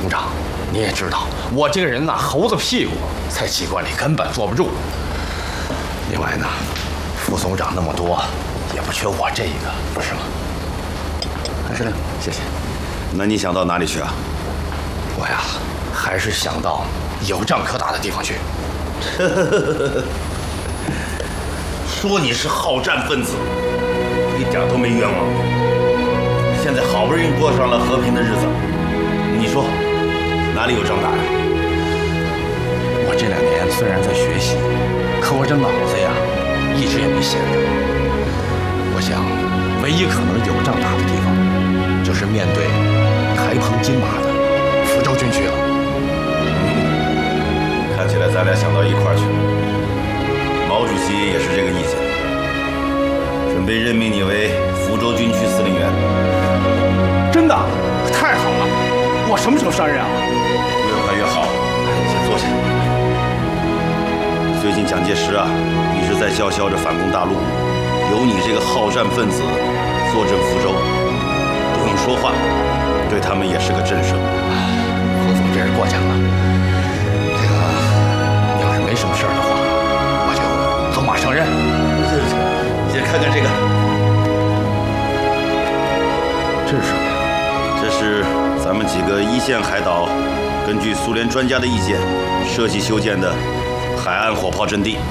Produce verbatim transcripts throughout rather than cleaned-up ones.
总长，你也知道，我这个人呐，猴子屁股，在机关里根本坐不住。另外呢，副总长那么多，也不缺我这一个，不是吗？韩司令，谢谢。 那你想到哪里去啊？ 我呀，还是想到有仗可打的地方去。 说你是好战分子，一点都没冤枉你。现在好不容易过上了和平的日子，你说哪里有仗打呀？ 我这两年虽然在学习，可我这脑子呀，一直也没闲着。我想，唯一可能有仗打的地方，就是面对台澎金马的福州军区了。 嗯，看起来咱俩想到一块儿去了。毛主席也是这个意见，准备任命你为福州军区司令员。 真的？太好了！我什么时候上任啊？ 越快越好。你先坐下。最近蒋介石啊，一直在叫嚣着反攻大陆，有你这个好战分子坐镇福州，不用说话，对他们也是个震慑。 何总真是过奖了。这个，你要是没什么事儿的话，我就走马上任。 你先看看这个， 这是什么呀？ 这是咱们几个一线海岛根据苏联专家的意见设计修建的海岸火炮阵地。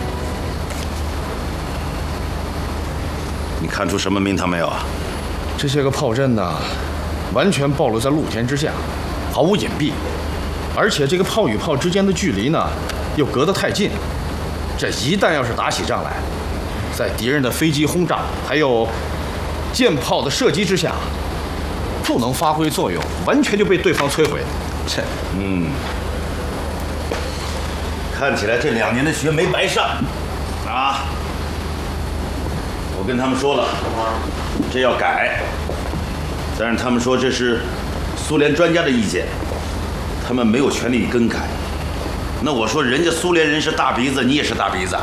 你看出什么名堂没有啊？ 这些个炮阵呢，完全暴露在露天之下，毫无隐蔽，而且这个炮与炮之间的距离呢，又隔得太近。这一旦要是打起仗来，在敌人的飞机轰炸还有舰炮的射击之下，不能发挥作用，完全就被对方摧毁。这， 嗯，看起来这两年的学没白上啊！我跟他们说了，这要改，但是他们说这是苏联专家的意见，他们没有权利更改。那我说人家苏联人是大鼻子，你也是大鼻子。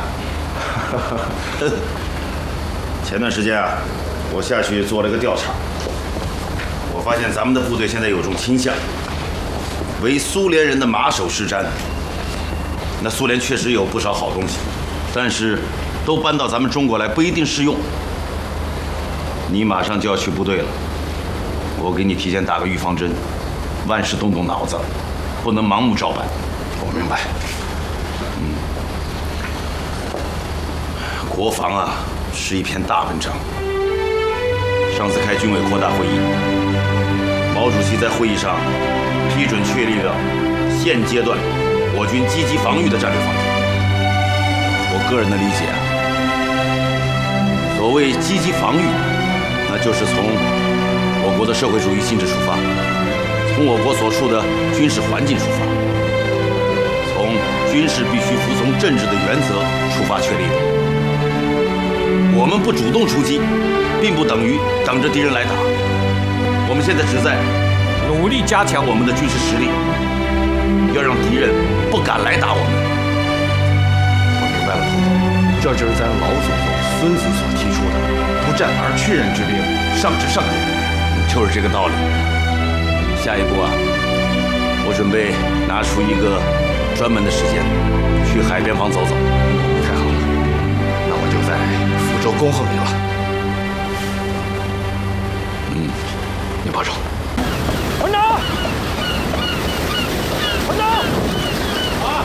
前段时间啊，我下去做了个调查，我发现咱们的部队现在有种倾向，为苏联人的马首是瞻。那苏联确实有不少好东西，但是都搬到咱们中国来不一定适用。你马上就要去部队了，我给你提前打个预防针，万事动动脑子，不能盲目照办。 我明白。 嗯，国防啊是一篇大文章。上次开军委扩大会议，毛主席在会议上批准确立了现阶段我军积极防御的战略方针。我个人的理解啊，所谓积极防御，那就是从我国的社会主义性质出发，从我国所处的军事环境出发，从军事必须服从政治的原则出发确立的。我们不主动出击，并不等于等着敌人来打。我们现在只在努力加强我们的军事实力，要让敌人不敢来打我们。 我明白了，副总，这就是咱老祖宗孙子所提出的“不战而屈人之兵，上至上也”， 就是这个道理。下一步啊，我准备拿出一个专门的时间去海边坊走走。 太好了，那我就在福州恭候你了。 嗯， 你保重。 团长，团长， 啊，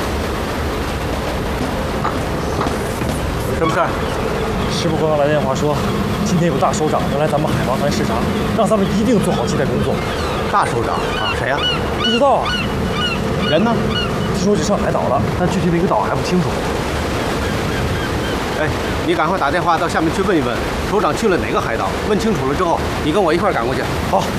有什么事儿？ 师部刚刚来电话说，今天有大首长要来咱们海防团视察，让咱们一定做好接待工作。 大首长啊？谁呀？ 不知道啊。 人呢？ 听说已上海岛了，但具体哪个岛还不清楚。 哎，你赶快打电话到下面去问一问，首长去了哪个海岛？问清楚了之后，你跟我一块儿赶过去。 好。